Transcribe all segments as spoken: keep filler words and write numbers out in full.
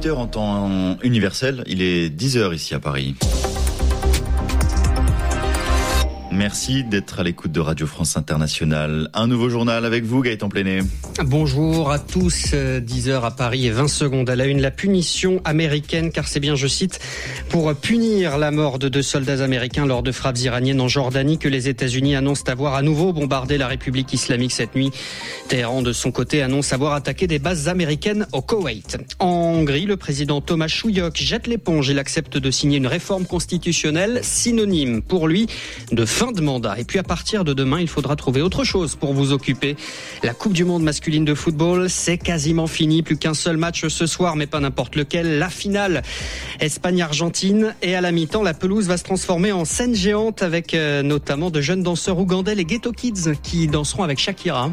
huit heures en temps universel, il est dix heures ici à Paris. Merci d'être à l'écoute de Radio France Internationale. Un nouveau journal avec vous, Gaëtan Pléné. Bonjour à tous. dix heures à Paris et vingt secondes à la une. La punition américaine, car c'est bien, je cite, pour punir la mort de deux soldats américains lors de frappes iraniennes en Jordanie que les États-Unis annoncent avoir à nouveau bombardé la République islamique cette nuit. Téhéran, de son côté, annonce avoir attaqué des bases américaines au Koweït. En Hongrie, le président Thomas Choulyok jette l'éponge. Il accepte de signer une réforme constitutionnelle synonyme pour lui de fin de mandat. Et puis à partir de demain, il faudra trouver autre chose pour vous occuper. La Coupe du Monde masculine de football, c'est quasiment fini. Plus qu'un seul match ce soir, mais pas n'importe lequel. La finale, Espagne-Argentine. Et à la mi-temps, la pelouse va se transformer en scène géante avec euh, notamment de jeunes danseurs ougandais, les Ghetto Kids, qui danseront avec Shakira.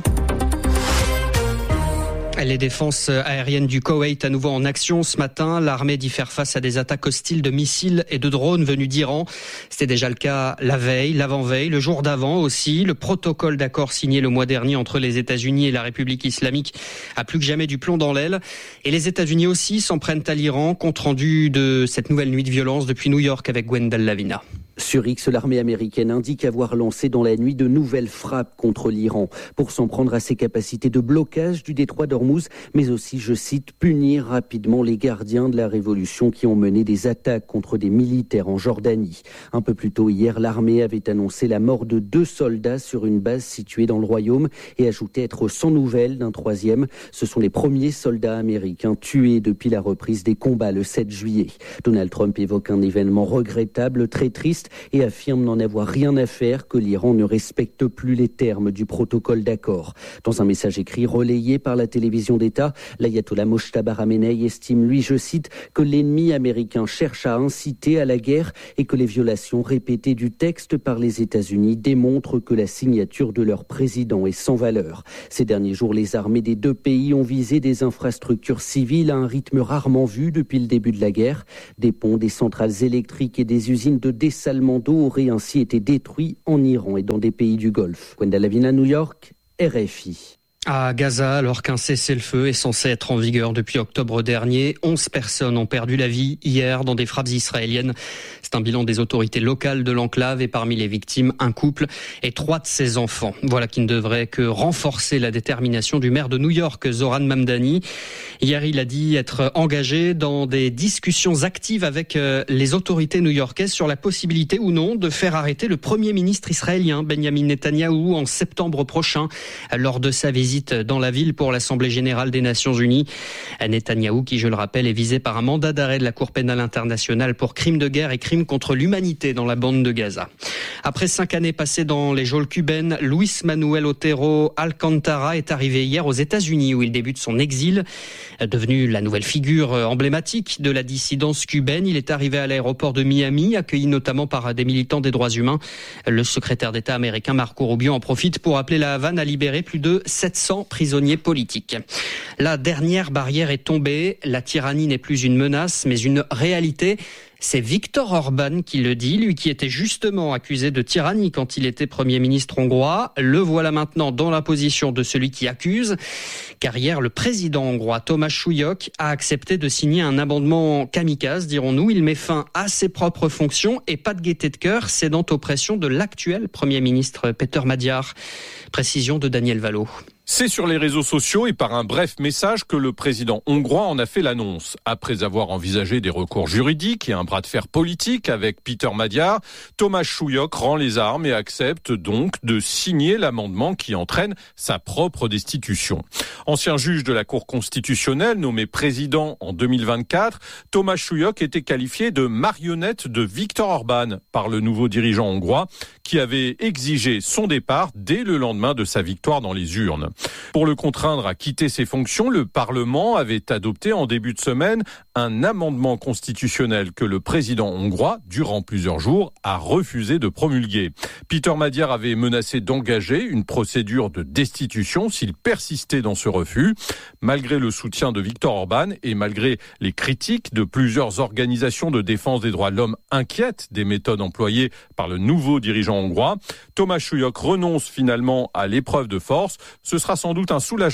Les défenses aériennes du Koweït à nouveau en action ce matin. L'armée dit faire face à des attaques hostiles de missiles et de drones venus d'Iran. C'était déjà le cas la veille, l'avant-veille, le jour d'avant aussi. Le protocole d'accord signé le mois dernier entre les États-Unis et la République islamique a plus que jamais du plomb dans l'aile. Et les États-Unis aussi s'en prennent à l'Iran. Compte rendu de cette nouvelle nuit de violence depuis New York avec Gwendal Lavina. Sur X, l'armée américaine indique avoir lancé dans la nuit de nouvelles frappes contre l'Iran pour s'en prendre à ses capacités de blocage du détroit d'Ormuz, mais aussi, je cite, punir rapidement les gardiens de la révolution qui ont mené des attaques contre des militaires en Jordanie. Un peu plus tôt hier, l'armée avait annoncé la mort de deux soldats sur une base située dans le royaume et ajouté être sans nouvelles d'un troisième. Ce sont les premiers soldats américains tués depuis la reprise des combats le sept juillet. Donald Trump évoque un événement regrettable, très triste, et affirme n'en avoir rien à faire, que l'Iran ne respecte plus les termes du protocole d'accord. Dans un message écrit relayé par la télévision d'État, l'ayatollah Mojtaba Khamenei estime, lui, je cite, que l'ennemi américain cherche à inciter à la guerre et que les violations répétées du texte par les États-Unis démontrent que la signature de leur président est sans valeur. Ces derniers jours, les armées des deux pays ont visé des infrastructures civiles à un rythme rarement vu depuis le début de la guerre. Des ponts, des centrales électriques et des usines de dessalement d'eau auraient ainsi été détruits en Iran et dans des pays du Golfe. Gwendal Lavina, New York, R F I. À Gaza, alors qu'un cessez-le-feu est censé être en vigueur depuis octobre dernier, onze personnes ont perdu la vie hier dans des frappes israéliennes. C'est un bilan des autorités locales de l'enclave et parmi les victimes, un couple et trois de ses enfants. Voilà qui ne devrait que renforcer la détermination du maire de New York, Zoran Mamdani. Hier, il a dit être engagé dans des discussions actives avec les autorités new-yorkaises sur la possibilité ou non de faire arrêter le premier ministre israélien, Benjamin Netanyahou, en septembre prochain, lors de sa visite dans la ville pour l'Assemblée générale des Nations Unies. Netanyahou, qui, je le rappelle, est visé par un mandat d'arrêt de la Cour pénale internationale pour crimes de guerre et crimes contre l'humanité dans la bande de Gaza. Après cinq années passées dans les geôles cubaines, Luis Manuel Otero Alcantara est arrivé hier aux États-Unis où il débute son exil. Devenu la nouvelle figure emblématique de la dissidence cubaine, il est arrivé à l'aéroport de Miami, accueilli notamment par des militants des droits humains. Le secrétaire d'État américain Marco Rubio en profite pour appeler la Havane à libérer plus de sept cents prisonniers politiques. La dernière barrière est tombée. La tyrannie n'est plus une menace, mais une réalité. C'est Viktor Orban qui le dit, lui qui était justement accusé de tyrannie quand il était Premier ministre hongrois. Le voilà maintenant dans la position de celui qui accuse, car hier, le président hongrois Thomas Choulyok a accepté de signer un amendement kamikaze, dirons-nous. Il met fin à ses propres fonctions et pas de gaieté de cœur, cédant aux pressions de l'actuel Premier ministre Péter Magyar. Précision de Daniel Valo. C'est sur les réseaux sociaux et par un bref message que le président hongrois en a fait l'annonce. Après avoir envisagé des recours juridiques et un bras de fer politique avec Péter Magyar, Thomas Choulyok rend les armes et accepte donc de signer l'amendement qui entraîne sa propre destitution. Ancien juge de la Cour constitutionnelle, nommé président en deux mille vingt-quatre, Thomas Choulyok était qualifié de marionnette de Viktor Orban par le nouveau dirigeant hongrois qui avait exigé son départ dès le lendemain de sa victoire dans les urnes. Pour le contraindre à quitter ses fonctions, le Parlement avait adopté en début de semaine un amendement constitutionnel que le président hongrois, durant plusieurs jours, a refusé de promulguer. Péter Magyar avait menacé d'engager une procédure de destitution s'il persistait dans ce refus. Malgré le soutien de Viktor Orban et malgré les critiques de plusieurs organisations de défense des droits de l'homme inquiètes des méthodes employées par le nouveau dirigeant hongrois, Thomas Choulyok renonce finalement à l'épreuve de force. Ce sera sans doute un soulagement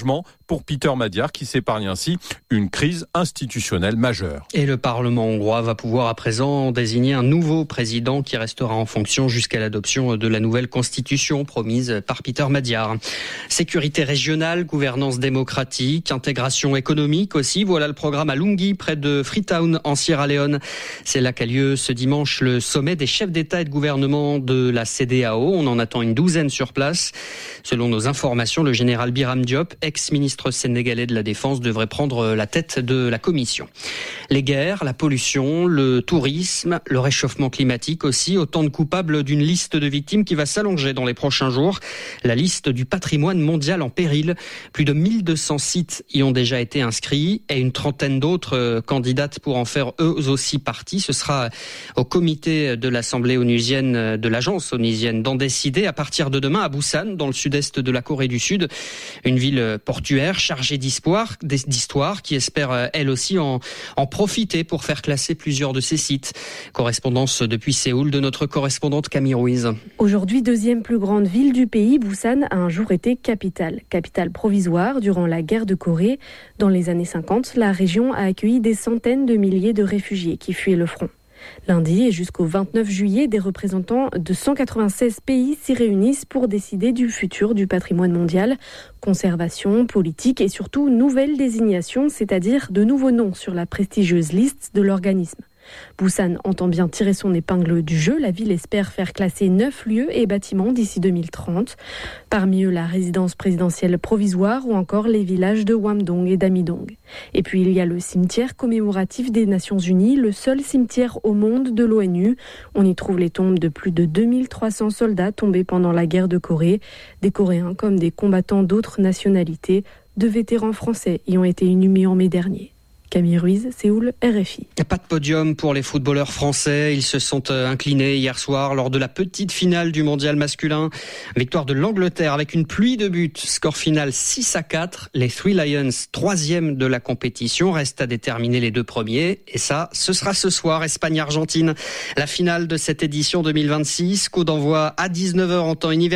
pour Peter Madiar qui s'épargne ainsi une crise institutionnelle majeure. Et le Parlement hongrois va pouvoir à présent désigner un nouveau président qui restera en fonction jusqu'à l'adoption de la nouvelle constitution promise par Peter Madiar. Sécurité régionale, gouvernance démocratique, intégration économique aussi. Voilà le programme à Lungi, près de Freetown en Sierra Leone. C'est là qu'a lieu ce dimanche le sommet des chefs d'État et de gouvernement de la C E D E A O. On en attend une douzaine sur place. Selon nos informations, le général Biram Diop, ex-ministre sénégalais de la Défense, devrait prendre la tête de la commission. Les guerres, la pollution, le tourisme, le réchauffement climatique aussi, autant de coupables d'une liste de victimes qui va s'allonger dans les prochains jours. La liste du patrimoine mondial en péril. Plus de mille deux cents sites y ont déjà été inscrits et une trentaine d'autres candidates pour en faire eux aussi partie. Ce sera au comité de l'Assemblée onusienne, de l'agence onusienne d'en décider à partir de demain à Busan, dans le sud-est de la Corée du Sud. Une ville portuaire chargée d'histoire, d'histoire qui espère elle aussi en, en profiter pour faire classer plusieurs de ces sites. Correspondance depuis Séoul de notre correspondante Camille Ruiz. Aujourd'hui, deuxième plus grande ville du pays, Busan a un jour été capitale. Capitale provisoire durant la guerre de Corée. Dans les années cinquante, la région a accueilli des centaines de milliers de réfugiés qui fuyaient le front. Lundi et jusqu'au vingt-neuf juillet, des représentants de cent quatre-vingt-seize pays s'y réunissent pour décider du futur du patrimoine mondial. Conservation, politique et surtout nouvelle désignation, c'est-à-dire de nouveaux noms sur la prestigieuse liste de l'organisme. Busan entend bien tirer son épingle du jeu. La ville espère faire classer neuf lieux et bâtiments d'ici deux mille trente. Parmi eux, la résidence présidentielle provisoire ou encore les villages de Wamdong et d'Amidong. Et puis il y a le cimetière commémoratif des Nations Unies, le seul cimetière au monde de l'ONU. On y trouve les tombes de plus de deux mille trois cents soldats tombés pendant la guerre de Corée. Des Coréens comme des combattants d'autres nationalités. Deux vétérans français y ont été inhumés en mai dernier. Camille Ruiz, Séoul, R F I. Il n'y a pas de podium pour les footballeurs français. Ils se sont inclinés hier soir lors de la petite finale du mondial masculin. Victoire de l'Angleterre avec une pluie de buts. Score final six à quatre. Les Three Lions, troisième de la compétition, restent à déterminer les deux premiers. Et ça, ce sera ce soir, Espagne-Argentine. La finale de cette édition deux mille vingt-six. Coup d'envoi à dix-neuf heures en temps universel.